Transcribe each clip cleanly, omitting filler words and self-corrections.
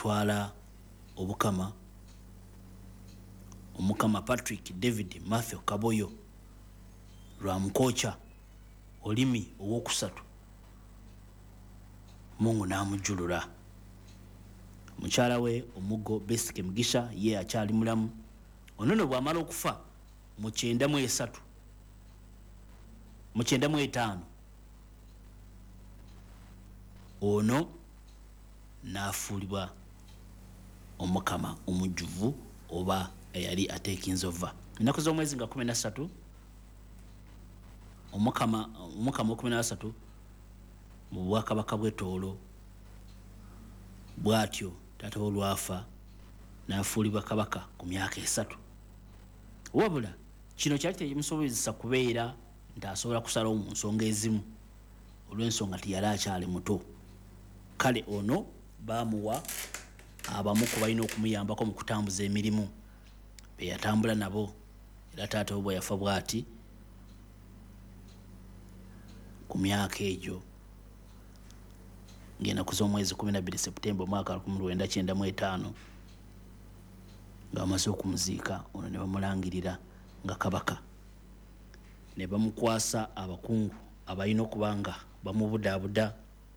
atwala obukama omukama Patrick David Matthew Kaboyo lwa mukocha olimi owokusatu Mungu n'amujulula. Mukyala we Omuggo Besike Mugisha ye akyali mulamu. Onono bw'amala okufa mu 93 mu 95 ono n'afuulibwa omukama omujjuvu oba eyali ateekinzova. Ennaku z'omwezi nga 13 omukama 13 mu bwakabaka bw'Etoolo bw'atyo taata we lwafa n'afuulibwa kabaka ku myaka 3. Wabula kino kyali tekimusobozesa kubeera nti asobola kusalawo mu nsonga ezimu olw'ensonga nti yali akyali muto. Kale ono baamuwa abamu ku balina okumuyambako mu kutambuza emirimu be yatambula nabo, era taata we bwe yafa bw'ati ku myaka egyo ng'ennaku z'omwezi 12 Septemba omwaka 1995 ng'amaze okumuziika ono ne bamulangirira nga kabaka, ne bamukwasa abakungu abalina okuba nga bamubudaabuda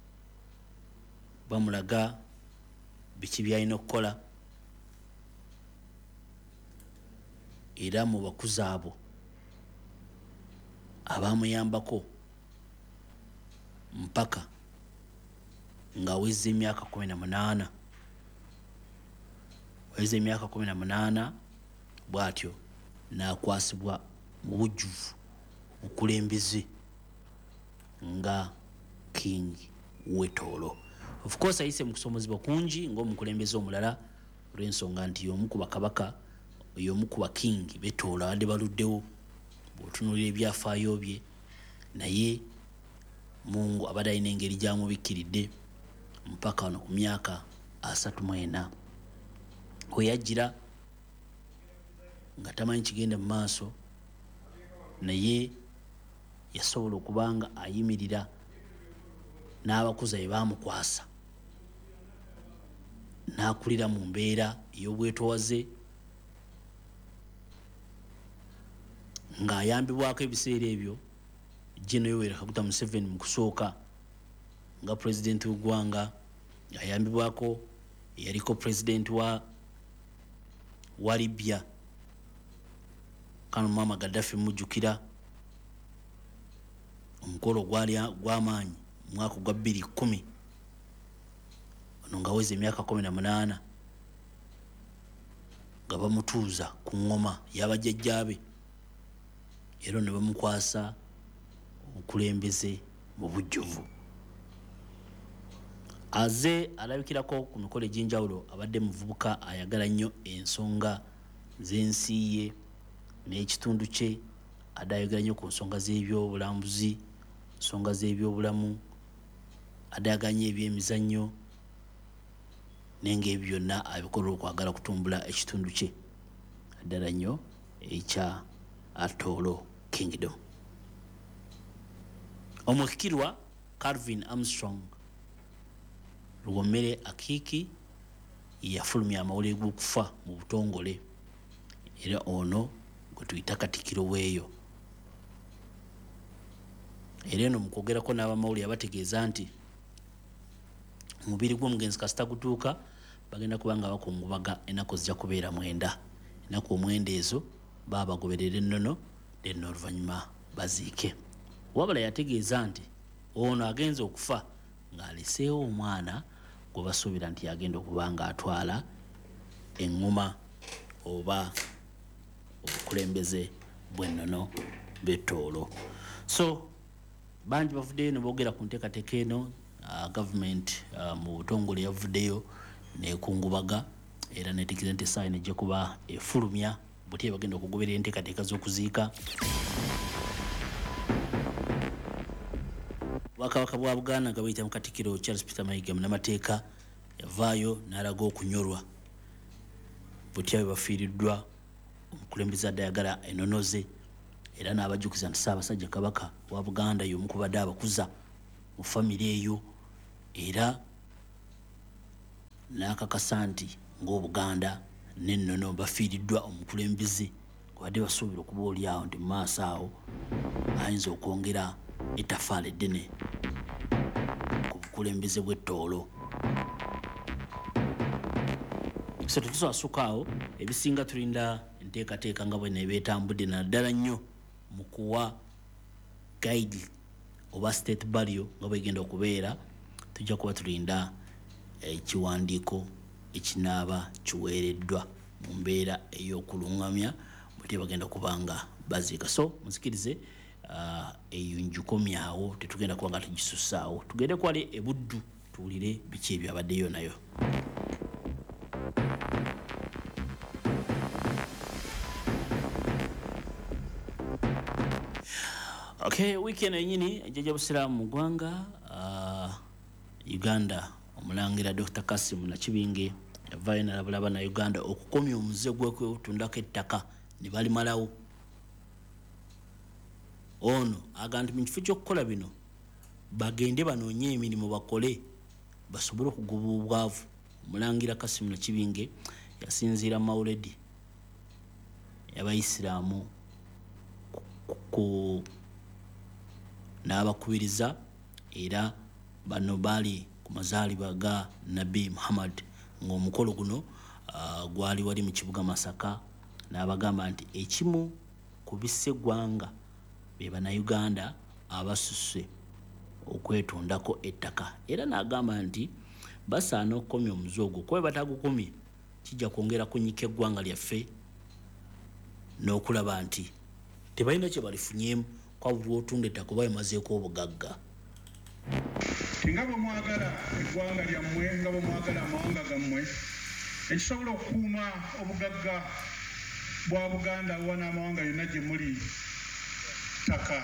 bamulaga biki byalina okukola, era mu bakuzi abo abamuyambako mpaka ng'awezza emyaka 18. Wezza emyaka 18 bw'atyo n'akwasibwa mu bujjuvu bukulembeze nga king w'Etoolo. Of course ayise mu kusomozebwa kungi ng'omukulembeze omulala olw'ensonga nti y'omu ku bakabaka y'omu ku baking b'Etoolo abadde baluddewo bw'otunuulira ebyafaayo bye, naye Mungu abadde alina engeri gy'amubikkiridde mpaka wano ku myaka 34 we yajjira nga tamanyi kigenda mu maaso, naye yasobola okuba nga ayimirira n'abakuza be baamukwasa, n'akulira mu mbeera ey'obwetoowaze ng'ayambibwako ebiseera ebyo General Yoweri Kaguta Museveni mu kusooka nga president w'eggwanga, ayambibwako eyaliko president wa Libya Kano Muammar Gaddafi mujjukira omukolo gw'amaanyi mu mwaka gwa 2010 ono nga aweza emyaka 18 nga bamutuuza ku ngoma y'abajjajjaabe, era ne bamukwasa obukulembeze mu bujjuvu. Aze alabikirako ku mikolo egy'enjawulo abadde muvubuka ayagala nnyo ensonga z'ensi ye n'ekitundu kye, adayagala nnyo ku nsonga z'ebyobulambuzi, nsonga z'ebyobulamu, adayagala nnyo ebyemizannyo, n'engeri byonna abikola okwagala kutumbula ekitundu kye addala nnyo ekya Atoolo Kingdom. Omukikirwa Calvin Armstrong Luwomere Akiki yafulumya amawulire g'okufa mu butongole, era ono gwe tuyita Katikkiro weeyo. Era eno mu kwogerako n'abamawulire abategeeza nti omubiri gw'omugenzi kasita gutuuka bagenda kuba nga bakungubaga ennaku zijja kubeera 9. Ennaku 9 ezo baba bagoberera ennono then oluvannyuma baziike. Wabula yategeeza nti ono agenza okufa ng'aleseewo omwana gwe basuubira nti agenda okuba nga atwala eŋŋoma oba obukulembeze bw'ennono b'Etoolo. So bangi bavuddeyo ne boogera ku nteekateeka eno. Government mu butongole yavuddeyo nekungubaga era netegeeza nti essaawa nejja kuba efulumya butya bagenda okugoberera enteekateeka z'okuziika. Bwakabaka bwa Buganda nga bayita mu Katikkiro Charles Peter Mayiga munnamateeka yavaayo n'alaga okunyolwa butya bwe bafiiriddwa omukulembeze adayagala ennonoze, era n'abajjukiza nti Ssaabasajja Kabaka wa Buganda y'omu ku badde abakuza mu famire eyo, era n'akakasa nti ng'Obuganda n'ennono bafiiriddwa omukulembeze wadde basuubira okuba oli awo nti mu maaso awo ayinza okwongera ettaffaali eddene ku bukulembeze bw'ettoolo. So tetusobola awo ebisinga tulinda enteekateeka nga bwe nebeetambudde naddala nnyo mu kuwa guide oba state burial nga bwegenda okubeera. Tujja kuba tulinda ekiwandiiko ekinaaba kiweereddwa mu mbeera ey'okulungamya bwe bagenda kubanga baziika. So muzikirize eyo njukomyawo, tetugenda kuba nga tugisussaawo. Tugende kwali e Buddu tuwulire biki ebyabaddeyo nayo. Okay, weekend yenyini ejjaja busiraamu mu ggwanga Uganda. Omulangira Dr. Kassim Nakibinge yavaayo n'alabulaba na Uganda okukomya omuze gw'okwetundako ettaka ne balimalawo. Ono agamba mu kifo ky'okukola bino bagende banoonye emirimu bakole basobole okugoba obwavu. Omulangira Kassim Nakibinge yasinziira Mawuledi y'Abayisiraamu ku n'abakubiriza era bano baali ku mazaalibwa ga Nabi Muhammad ng'omukolo guno gwali wali mu kibuga Masaka. N'abagamba nti ekimu ku bisse eggwanga be Bannayuganda abasusse okwetundako ettaka, era n'agamba nti basaana okukomya omuze ogwo kuba batagukomye kijja kwongera kunnyika eggwanga lyaffe n'okulaba nti tebalina kye balifunyemu kwabuli otunda ettaka oba emazeeko obugagga. Nga bwe mwagala eggwanga lyammwe, nga bwe mwagala amawanga gammwe, ekisobola okukuuma obugagga bwa Buganda awa n'amawanga yonna gye muli ttaka.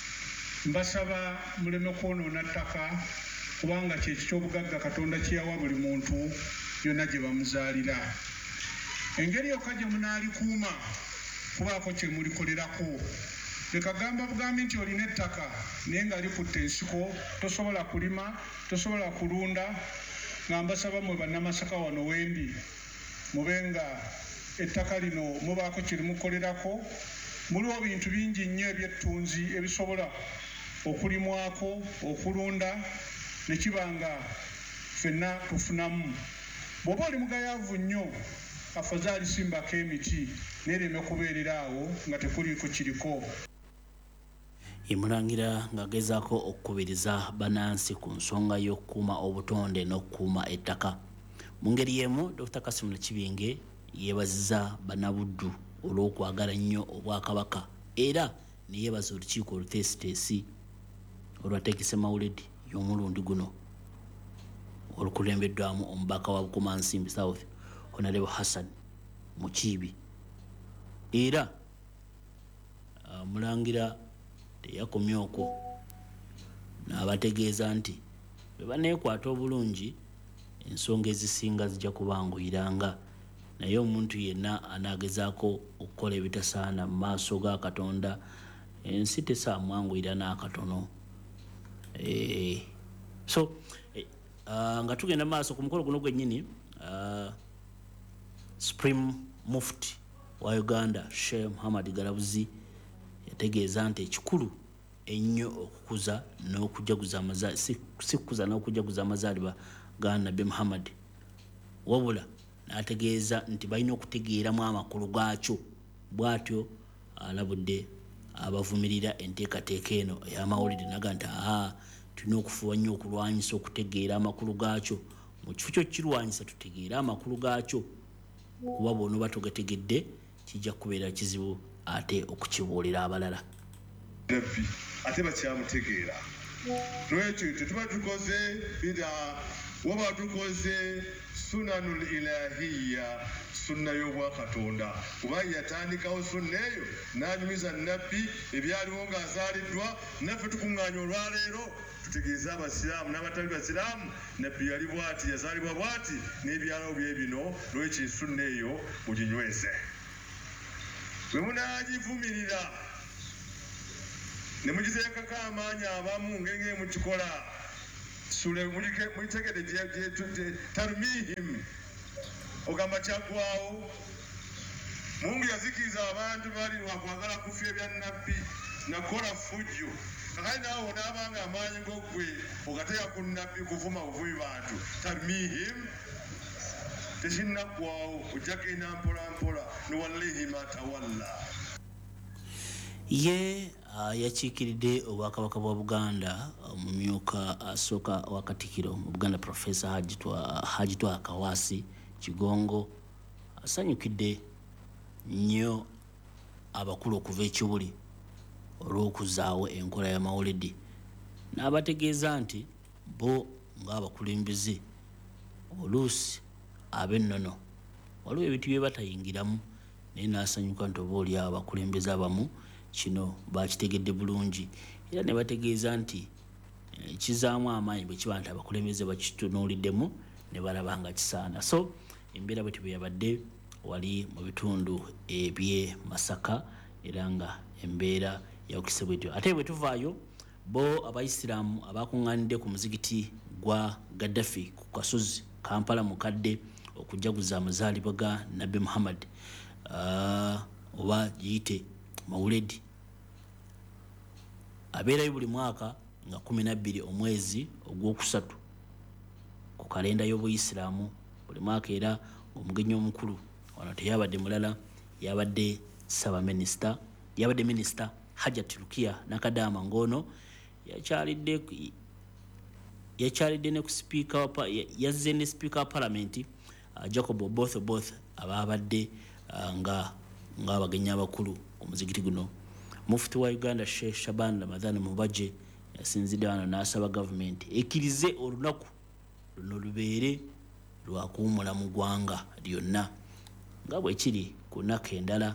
Mbasaba muleme kwonoona ttaka kubanga ky'obugagga Katonda kyeyawa buli muntu yonna gye bamuzaalira. Engeri yokka gye munaalikuuma kubaako kye mulikolerako. Lekagamba bugambi nti olina ettaka naye nga likutte ensiko, tosobola kulima, tosobola kulunda. Nga mbasaba mwe bannamasaka wano wendi mube nga ettaka lino mubaako kye limukolerako. Muliwo bintu bingi nnyo ebyettunzi ebisobola okulimwako, okulunda, ne kiba nga ffenna tufunamu. Bw'oba oli mugayaavu nnyo afazaali simbako emiti neereme kubeerera awo nga tekuliiko kiriko. Mulangira ng'agezaako okukubiriza bannansi ku nsonga y'okukuuma obutonde n'okukuuma ettaka. Mu ngeri y'emu Dr. Kassim Nakibinge yeebazizza Bannabuddu olw'okwagala nnyo Obwakabaka era ne yeebaza olukiiko oluteesiteesi olwateekese Mawuledi y'omulundi guno olukulembeddwamu omubaka wa Bukomansimbi South Honorable Hassan Mukiibi. Era Mulangira teyakomye okwo n'abategeeza nti bwe baneekwata obulungi ensonga ezisinga zijja kubanguyiranga, naye omuntu yenna anaagezaako okukola ebitasaana mu maaso ga Katonda ensi tesaamwanguyira n'akatono. So nga tugenda maaso ku mukolo guno gwennyini, Supreme Mufti wa Uganda Sheikh Muhammad Galabuzi yategeeza nti ekikulu ennyo okukuza n'okujaguza si kukuza n'okujaguza amazaalibwa ga Nabi Muhammad, wabula n'ategeeza nti balina okutegeeramu amakulu gaakyo. Bw'atyo alabudde abavumirira enteekateeka eno ey'amawulire naga nti tulina okufuba nnyo okulwanyisa okutegeera amakulu gaakyo. Mu kifo ky'okukirwanyisa tutegeere amakulu gaakyo, kuba bw'onooba togategedde kijja kubeera kizibu ate okukibuulira abalala. Ate bakyamutegeera. Lwekyo tetuba tukoze bida, waba tukoze sunanul ilahiya, sunna y'Obwakatonda. Kuba yatandikawo sunna eyo n'anyumiza Nabbi ebyaliwo ng'azaaliddwa. Naffe tukuŋŋaanya olwaleero tutegeeza Abasiraamu n'abatali Basiraamu Nabbi yali bw'ati, yazaalibwa bw'ati, n'ebyalawo bye bino. Lwekyo sunna eyo muginyweze. Bwe munaagivumirira ne mugiteekako amaanyi abamu ngenge mukikola, sule muitegede tarmihim ogamba kyagwawo Mungu yazikiriza abantu bali wakwagala kufya bya nabbi nakola fujjo kakati nawe onaabanga amaanyi g'ogwe ogateeka ku nabbi kuvuma buvubi bantu tarmihim tekinnaggwawo ojja genda mpolampola nuwallihi matawalla. Ye yakiikiridde obwakabaka bwa Buganda mu myuka asooka wa Katikkiro mu Buganda Professor Hajitwa Kawasi Kigongo asanyukidde nnyo abakulu okuva ekyobuli olw'okuzaawo enkola ya mawulidi n'abategeeza nti bo ng'abakulembeze oluusi ab'ennono waliwo ebintu bye batayingiramu naye n'asanyuka nti oba oli abakulembeze abamu kino bakitegedde bulungi era ne bategeeza nti kizaamu amaanyi bwe kiba nti abakulembeze bakitunuuliddemu ne balaba nga kisaana. So embeera bwe tibwe yabadde wali mu bitundu eby'e Masaka era nga embeera yakukise bwetyo. Ate bwe tuvaayo bo abayisiraamu abakuŋŋaanidde ku muzigiti gwa Gaddafi ku kasozi Kampala mukadde okujaguza amazaalibwa ga Nabbi Muhammad oba giyite mawulidi abeerayo buli mwaka nga 12 omwezi ogwokusatu ku kalenda y'obuyisiraamu buli mwaka era omugenyi omukulu wano teyabadde mulala yabadde minisita Hajat Rukia Nakadama ngono yakyalidde ne ku speaker yazze ne speaker wa parliament Jacob Oboth ababadde nga abagenyi abakulu omuzigiti guno. Mufti wa Uganda Sheikh Shaban Ramadhan Mubaje yasinzidde wano n'asaba government ekkirize olunaku luno lubeere lwa kuwummula mu ggwanga lyonna nga bwe kiri ku nnaku endala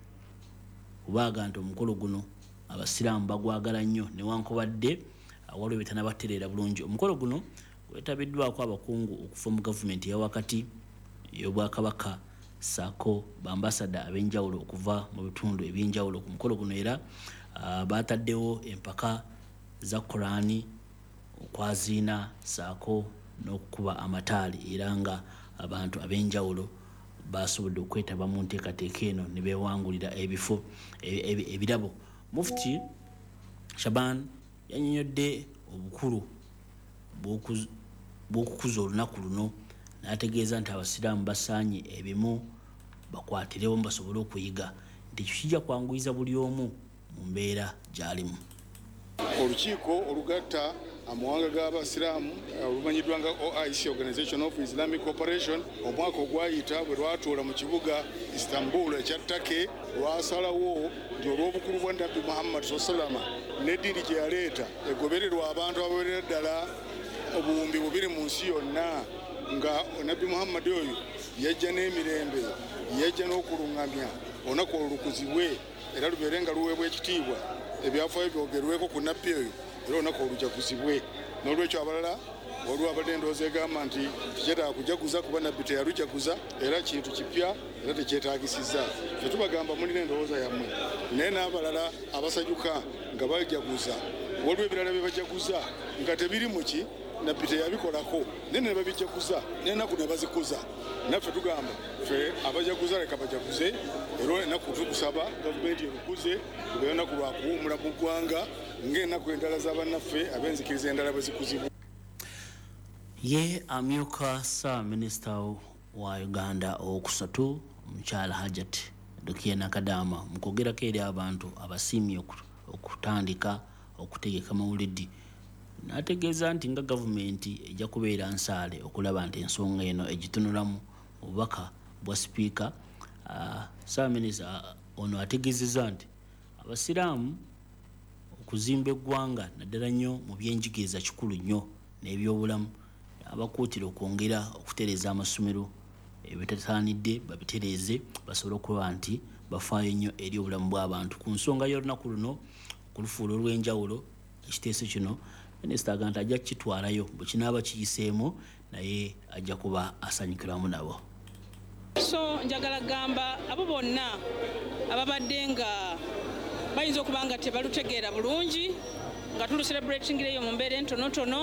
kubaaga nti omukolo guno abasiraamu bagwagala nnyo newankubadde waliwo betanabatereera bulungi. Omukolo guno gwetabiddwako abakungu okuva mu gavumenti eyawakati ey'obwakabaka saako bambasada ab'enjawulo okuva mu bitundu eby'enjawulo ku mukolo guno era baataddewo empaka za Qur'ani okwaziina saako n'okukuba amataali era nga abantu ab'enjawulo basobodde okwetaba mu nteekateeka eno ne beewangulira ebifo ebirabo. Mufti Shaban yannyonnyodde obukulu bw'okukuza olunaku luno n'ategeeza nti abasiraamu basaanye ebimu bakwatirewo basobole okuyiga nti kijja kwanguyiza buli omu mu mbeera gy'alimu. Olukiiko olugatta amawanga g'abasiraamu olumanyiddwa nga OIC Organization of Islamic Cooperation omwaka ogwayita bwe lwatuula mu kibuga Istanbul ekya Turkey lwasalawo nti olw'obukulu bwa Nabbi Muhammad sallallahu n'eddiini gye yaleeta egobererwa abantu abawerera ddala obuwumbi 2 mu nsi yonna nga Nabbi Muhammad oyo yajja n'emirembe yajja n'okuluŋŋamya olunaku olukuzibwe era lubeere nga luweebwa ekitiibwa ebyafaayo byogerweko ku nabbi oyo era olunaku olujaguzibwe. N'olwekyo abalala waliwo abadde endowooza egamba nti tekyetaaga kujaguza kuba nabbi teyalujaguza era kintu kipya era tekyetaagisizza. Ffe tubagamba mulina endowooza yammwe naye n'abalala abasanyuka nga bajaguza waliwo ebirala bye bajaguza nga tebiri muki nabbi teyabikolako naye ne babijaguza n'ennaku ne bazikuza. Naffe tugamba ffe abajaguza leka bajaguze era ennaku tukusaba gavumenti erukuze kuba ennaku lwa kuwummula mu ggwanga ng'ennaku endala z'abannaffe ab'enzikiriza endala bwe zikuzibwa. Ye amyuka Ssaabaminisita wa Uganda owokusatu omukyala Hajat Rukia Nakadama mu kwogerako eri abantu abasiimye okutandika okutegeka mawulidi n'ategeeza nti nga gavumenti ejja kubeera nsaale okulaba nti ensonga eno egitunulamu obubaka bwa sipiika. Ssaabaminisita ono ategeezezza nti abasiraamu okuzimba eggwanga naddala nnyo mu byenjigiriza kikulu nnyo n'ebyobulamu abakuutira okwongera okutereeza amasomero ebitasaanidde babitereeze basobole okuba nti bafaayo nnyo eri obulamu bw'abantu. Ku nsonga y'olunaku luno okulufuula olw'enjawulo ekiteeso kino minisita agamba ajja kukitwalayo bwe kinaaba kiyiseemu naye ajja kuba asanyukiramu nabo. So njagala gamba abo bonna ababadde nga bayinza okuba nga tebalutegeera bulungi nga tulu celebrating eyo mu mbeera entonotono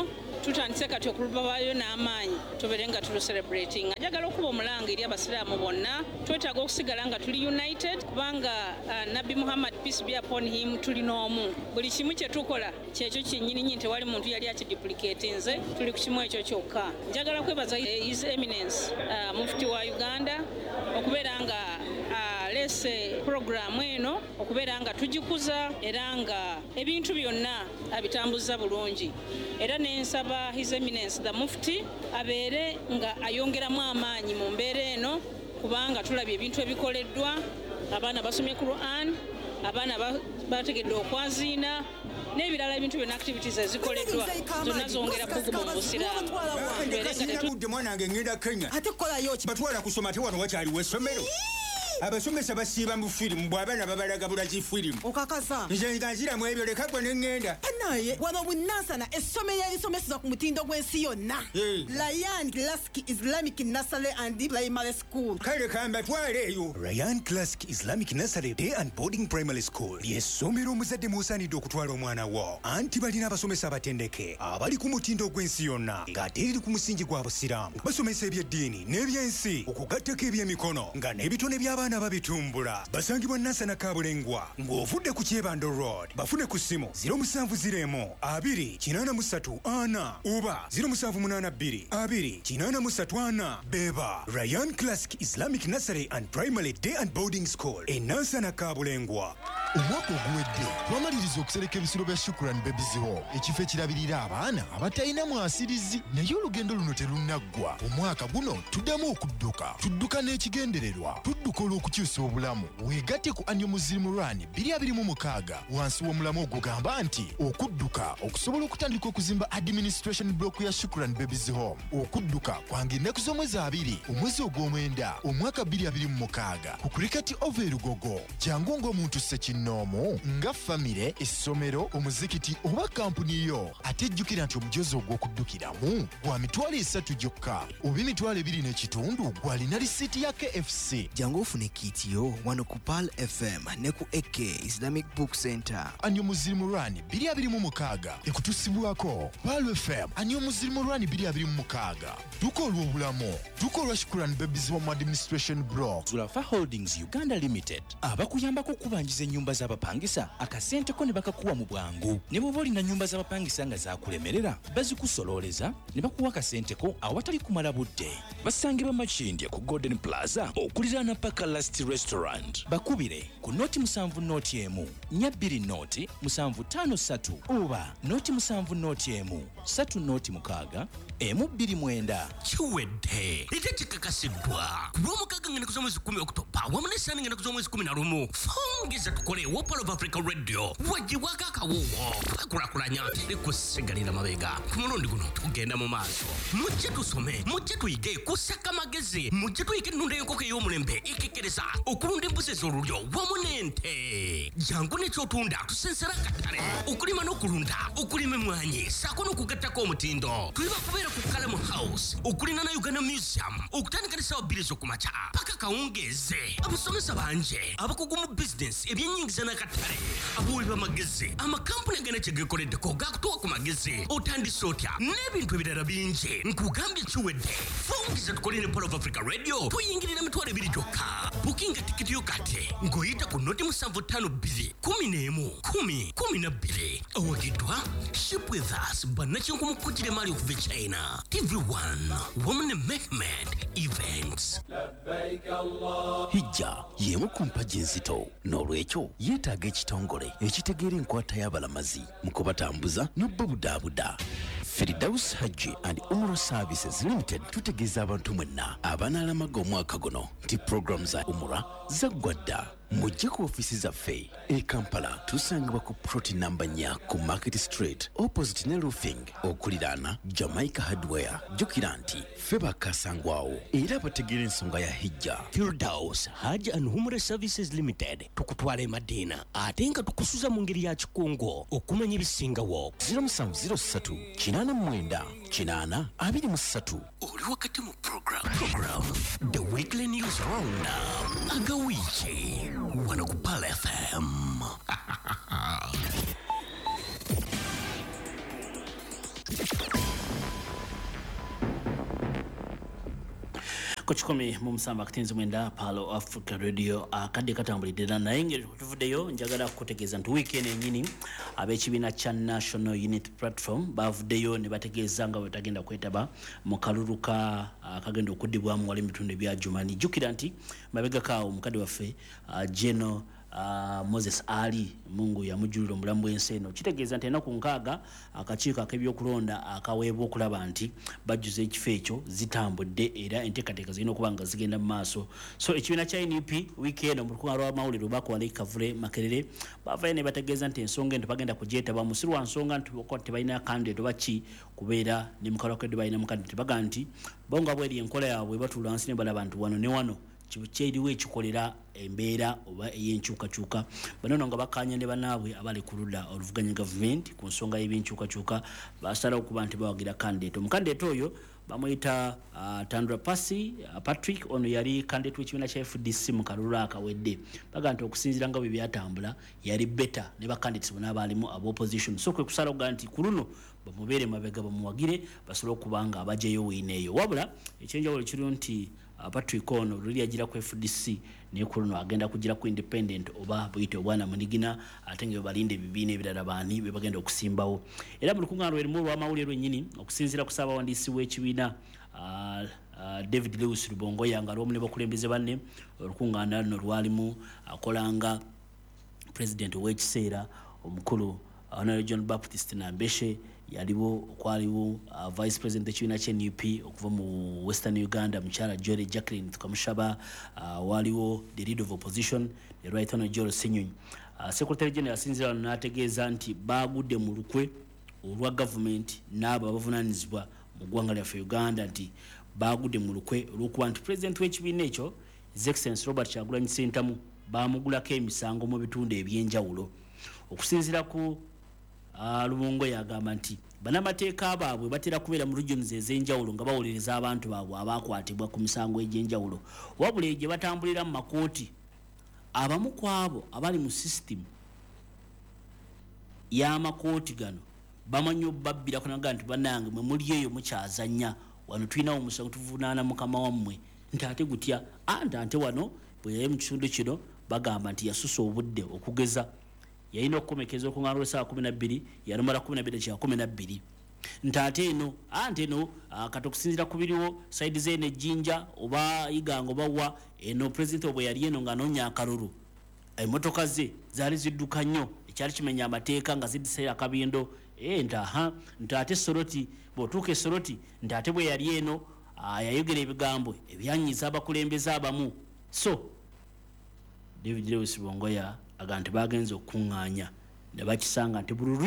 tutandise kati okulubayo n'amaanyi tubeere nga tulu-celebrating. Njagala okuba omulanga eri abasiraamu bonna, twetaaga okusigala nga tuli united kubanga Nabbi Muhammad peace be upon him tulina omu. Buli kimu kye tukola kyekyo kyennyini tewali muntu yali akiduplicate, nze tuli ku kimu ekyo kyokka. Njagala kwebaza His Eminence Mufti wa Uganda okubeera nga lese programu eno okubeera nga tugikuza era nga ebintu byonna abitambuza bulungi, era nensaba His Eminence the Mufti abeere nga ayongeramu amaanyi mu mbeera eno kubanga tulabye ebintu ebikoleddwa, abaana basomye Quran, abaana bategedde okwaziina n'ebirala ebintu byonna activities ezikoleddwa zonna zongera bugumu mu busiraamu. Mwana wange ngenda Kenya ate kolayo ki batwala kusoma te wano wakyaliwo essomero. Abasomesa basiiba mu firimu bw'abaana babalaga bulaki firimu. Okakasa nze nga nziramu ebyo leka gwe ne ŋŋenda. Naye wano Bunansana essomero erisomeseza ku mutindo gw'ensi yonna. Ryan Classic Islamic Nursery and Primary School. Kale kambatwale eyo. Ryan Classic Islamic Nursery Day and Boarding Primary School ly'essomero omuzadde mw'osaanidde okutwala omwana wo. Anti balina abasomesa abatendeke abali ku mutindo gw'ensi yonna ng'ate liri ku musingi gwa busiraamu. Basomesa eby'eddiini n'ebyensi okugattako eby'emikono nga n'ebitone by'abaana babitumbula. Basangibwa Nansana Kabulengwa ng'ovudde ku Kyebando Road. Bafune ku ssimu 0702-883-4 oba 0782-2-834. Beba Ryan Classic Islamic Nursery and Primary Day and Boarding School e Nansana Kabulengwa. Omwaka oguwedde twamaliriza okusereka ebisiro bya Shukran Babies Home, ekifo ekirabirira abaana abatalina mwasirizi, naye olugendo luno terunaggwa. Omwaka guno tuddamu tudduka n'ekigendererwa, tudduka olw'okukyusa obulamu. Weegatte ku Annual Muslim Run 2026 wansi w'omulamu ogugamba nti okudduka okusobola okutandika okuzimba administration block ya Shukran Babies Home. Okudduka kwange ennaku z'omwezi 2 omwezi ogw'omwenda omwaka 2026 ku Cricket Over Lugogo. Jangu ng'omuntu ssekinnoomu nga famire, essomero, omuzikiti oba kampuni yo. Ate jjukira nti omujozi ogw'okuddukiramu gwa $3 gyokka oba $2.5 gwalina lisiiti ya KFC. Jangu ofune kiitiyo wano ku Pal FM ne ku AK Islamic Book Center. Annual Muslim Run 2026 ekutusibwako Pal FM. Annual Muslim Run 2026 duka olw'obulamu, duka olwa Shukran Babies Home Administration Block. Zulafa Holdings Uganda Limited abakuyambako okubanjiza ennyumba z'abapangisa akasenteko ne bakakuwa mu bwangu. Ne bw'oba olina nnyumba z'abapangisa nga zakulemerera bazikusololeza ne bakuwa akasenteko awatali kumala budde. Basangibwa Makindye ku Golden Plaza okuliraana Paka Last Restaurant. Bakubire ku noti 7 noti emu 2 noti 753 oba noti 7 noti emu 3 noti 6 emu 29. Chiwedde ite chikakasiddwa kulw'omukaaga ngenda kuza mwezi 10 Oktoba wamu n'essaani ngenda kuza mwezi 11 fungiza tukole Wopal of Africa Radio wagibwako akawuwo twakulakulanya likusigalira mabega ku mulundi guno tugenda mu maaso. Mujje tusome, mujje tuyige kusaka magezi, mujje tuyige ennunda y'enkoko ey'omulembe ekekereza okulunda embuzi ez'olulyo wamu n'ente. Jangu n'ekyotunda tusensera akatale okulima n'okulunda, okulima emmwanyi ssaako n'okugattako omutindo. Tuli bakubeera ku Kalamu House okulina na Uganda Museum okutandika ne ssaawa 2 ez'okumakya paka kawungeeze. Abasomesa banje abakugu mu business ebyennyingiza n'akatale abawooli b'amagezi amakampuni agenda kye geekoleddeko gaakutuwa ku magezi otandise otya n'ebintu ebirala bingi. Nkugambye kiwedde fungiza tukole ne Pal of Africa Radio tuyingirira $2 gyokka. Bukinga tikiti yo kati ng'oyita ku noti 752 11 awagidwa Ship With Us bannakinku mukujjire mali okuva China. TV1 wamu ne Mehmed Events. Hijja y'emu ku mpagi enzito, n'olwekyo yeetaaga ekitongole ekitegeera enkwata y'abalamazi mu kubatambuza n'obbabudaabuda. Firdaus Hajji and Umrah Services Limited tutegeeza abantu mwenna abanaalamaga omwaka guno nti program za Umrah zaggwa dda. Mujje ku ofisi zaffe e Kampala tusangibwa ku Proti namba 4 ku Market Street opposite ne Roofing okuliraana Jamaica Hardware. Jjukira nti ffe bakasangwawo era bategeera ensonga ya hijja. Firdaus Hajji and Umrah Services Limited tukutwala Madiina ate nga tukusuza mu ngeri ya kikungo okumanya ebisingawo. 0707-889-23 oli wakati mu program The Weekly News Roundup agawiiki wano ku Pal FM. Kochikomi mumusamba akatinzi mwenda Palo Africa Radio akadde katambulidde naye ngeri tuvuddeyo njagala kutegeeza nti weekend enyini ab'ekibiina kya National Unity Platform bavuddeyo ne bategeeza nga bwe tagenda kwetaba mu kalulu akagenda okuddibwamu wali ebitundu ebya Jumani. Jjukira nti mabegako omukadde waffe General Moses Ali Mungu yamujulira omulamu bw'ensi eno. Kitegeeza nti ennaku 6 akakiiko ak'ebyokulonda akaweebwa okulaba nti bajjuza ekifo ekyo zitambudde era enteekateeka zirina okuba nga zigenda mu maaso. So ekibiina kya NUP weekend mu lukungaana lw'amawulire Obakwale Kavule Makerere bavayo ne bategeeza nti ensonga ento bagenda kugyetaba mu sirwa nsonga nti tebalina candidate oba ki kubeera ne mukalwakedde balina mu candidate baga nti bonga bweri enkola yaabwe batuula wansi ne balaba nti wano ne wano kyeriwo ekikolera embeera oba ey'enkyukakyuka. Banono nga bakkaanya ne bannaabwe abali ku ludda oluvuganya gavumenti ku nsonga y'ebyenkyukakyuka basalawo okuba nti bawagira candidate. Omukandidate oyo bamuyita Tandra Pasi Patrick ono yali candidate w'ekibiina kya FDC mu kalulu akawedde. Baga nti okusinziira nga bwe byatambula yali better ne bacandidates bonna abaalimu ab'opposition. So kwe kusalawo okuga nti ku luno bamubeere mabega bamuwagire basobole okuba nga abagyeyo wiineeyo. Wabula ekyenjawulo kiriwo nti Patrick ono luli agira ku FDC ne kuno agenda kugira ku independent oba buyite obwana munigina ate nge balinde ebibiina ebirala baani be bagenda okusimbawo. Era mu lukungaana lwerimu lw'amawulire lwennyini okusinziira ku ssaabawandiisi w'ekibiina David Lewis Rubongoya nga lw'omu ne bakulembeze banne olukungaana luno lwalimu akolanga president w'ekiseera omukulu Honorable John Baptist Nambeshe yaliwo okwaliwo vice president ekibiina kya NUP okuva mu Western Uganda mukyala Joel Jacqueline tukamushaba waliwo the leader of opposition the right honorable Joel Senyonyi. Secretary General asinzira n'ategeeza nti baagudde mu lukwe olwa government n'abo abavunaanyizibwa mu ggwanga lyaffe Uganda nti baagudde mu lukwe olw'okuba nti president w'ekibiina ekyo His Excellency Robert Kyagulanyi Ssentamu baamugulako emisango mu bitundu eby'enjawulo. Okusinziira ku Lubongo yagamba nti banamateeka baabwe batera kubeera mu regions ez'enjawulo nga bawolereza abantu baabwe abakwatibwa ku misango egy'enjawulo. Wabula gye batambulira mu makooti abamu ku abo abali mu system y'amakooti gano bamanyi obbabbirako naga nti bannange mwe muli eyo mukyazannya wano tulinawo omusango tuvunaana mukama wammwe nti ate gutya ante wano bwe yali mu kitundu kino bagamba nti yasusa obudde okugeza yalina okukomekeza okuŋŋaana olw'essaawa 12 yalumala 12 nti ate eno kati okusinziira ku biriwo saidi zeeno ejjinja oba iganga oba wa eno president bwe yali eno ng'anoonya akalulu emmotoka ze zaali zidduka nnyo ekyali kimenya amateeka nga ziddiseera akabindo nti ate Soroti bw'otuuka Soroti nti ate bwe yali eno yayogera ebigambo ebyanyiza abakulembeze abamu. So David Lewis Bongoya aga nti bagenze okuŋŋaanya ne bakisanga nti buli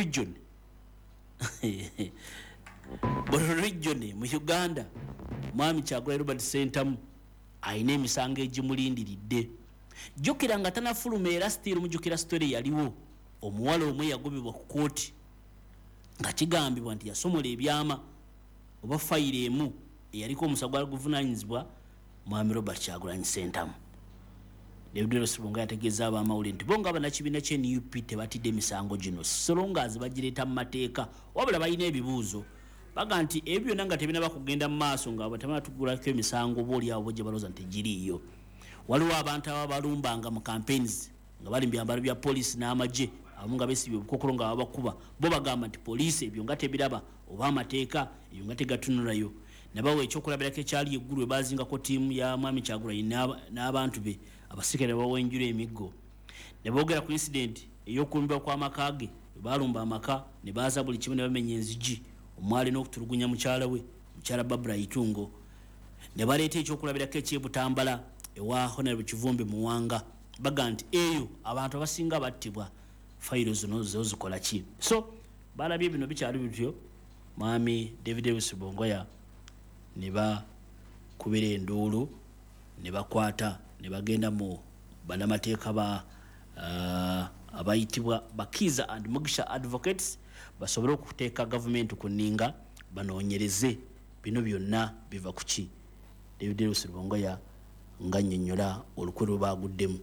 region mu Uganda Mwami Kyagulanyi Robert Ssentamu ayina emisango egimulindiridde. Jjukira nga tanafuluma era still mujjukira story yaliwo omuwala omwe yagobebwa ku kooti nga kigambibwa nti yasomola ebyama oba fayiro emu eyaliko omusango gw'okuvunaanyizibwa Mwami Robert Kyagulanyi Ssentamu. David Lewis Bongo yategeeza ab'amawulire nti bonga abannakibiina kya NUP tebatidde emisango gino solongazi bagireeta mu mateeka wabula balina ebibuuzo baga nti ebyo byonna nga tebinaba kugenda mu maaso nga batematugulako emisango obaolyawo gye balooza nti giriiyo. Waliwo abantu ababalumbanga mu campaigns nga bali mu byambalo bya poliisi n'amagye abamu nga beesibye obukokolo nga babakuba bo bagamba nti poliisi ebyo nga tebiraba oba amateeka ebyo nga tegatunulayo. Nabawa ekyokulabirako ekyali eggulu ebazingako ttiimu ya Mwami Kyagulanyi n'abantu be abasikale bawenjula emiggo ne boogera ku incident ey'okumbibwa kw'amaka ge baalumba amaka ne baaza buli kimu ne bamenya enzigi omwali n'okutulugunya mukyala we mukyala Barbara Itungo ne baleeta ekyokulabirako ekyebutambala ewa Honorable Kivumbi Muwanga baga nti eyo abantu abasinga battibwa fayiro zino zikola ki. So balabye bino bikyali bityo Mwami David Lewis Bongoya ne bakubira enduulu ne bakwata ne bagenda mu bannamateeka abayitibwa Bakiza and Mugisha Advocates basobole okuteeka gavumenti ku nninga banoonyereze bino byonna biva ku ki. David Lewis Bongoya nga nnyonnyola olukwe lwe baaguddemu.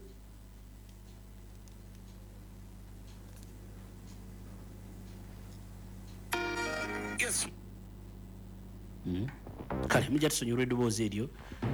Kale mujja tusonyiwa eddoboozi eryo